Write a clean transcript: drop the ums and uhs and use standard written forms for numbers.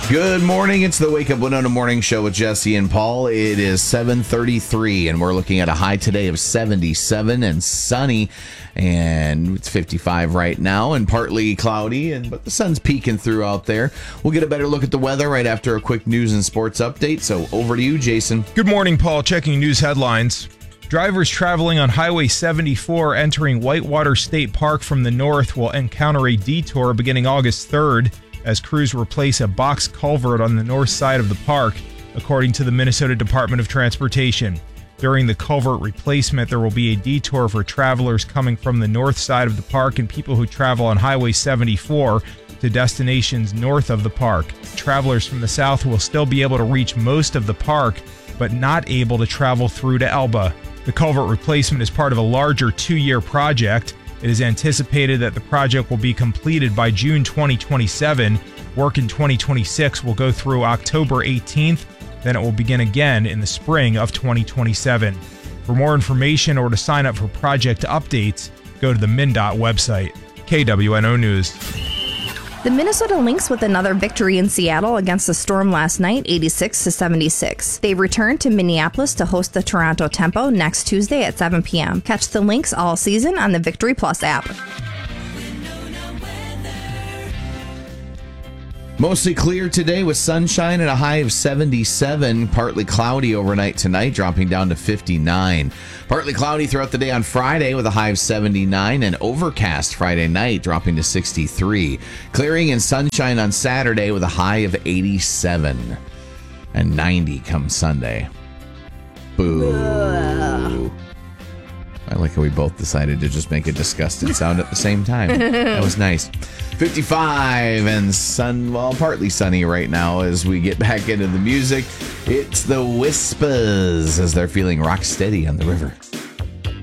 Good morning. It's the Wake Up Winona Morning Show with Jesse and Paul. It is 7:33, and we're looking at a high today of 77 and sunny, and it's 55 right now and partly cloudy, but the sun's peeking through out there. We'll get a better look at the weather right after a quick news and sports update. So over to you, Jason. Good morning, Paul. Checking news headlines. Drivers traveling on Highway 74 entering Whitewater State Park from the north will encounter a detour beginning August 3rd as crews replace a box culvert on the north side of the park, according to the Minnesota Department of Transportation. During the culvert replacement, there will be a detour for travelers coming from the north side of the park and people who travel on Highway 74 to destinations north of the park. Travelers from the south will still be able to reach most of the park, but not able to travel through to Elba. The culvert replacement is part of a larger 2-year project. It is anticipated that the project will be completed by June 2027. Work in 2026 will go through October 18th, then it will begin again in the spring of 2027. For more information or to sign up for project updates, go to the MnDOT website. KWNO News. The Minnesota Lynx with another victory in Seattle against the Storm last night, 86-76. They return to Minneapolis to host the Toronto Tempo next Tuesday at 7 p.m. Catch the Lynx all season on the Victory Plus app. Mostly clear today with sunshine and a high of 77. Partly cloudy overnight tonight, dropping down to 59. Partly cloudy throughout the day on Friday with a high of 79, and overcast Friday night, dropping to 63. Clearing and sunshine on Saturday with a high of 87. And 90 come Sunday. Boo. I like how we both decided to just make a disgusted sound at the same time. That was nice. 55 and partly sunny right now as we get back into the music. It's the Whispers as they're feeling rock steady on the river.